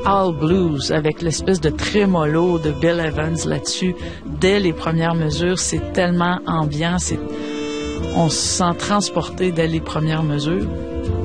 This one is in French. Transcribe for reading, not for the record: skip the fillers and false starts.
all blues avec l'espèce de trémolo de Bill Evans là-dessus. Dès les premières mesures, c'est tellement ambiant, on se sent transporté dès les premières mesures.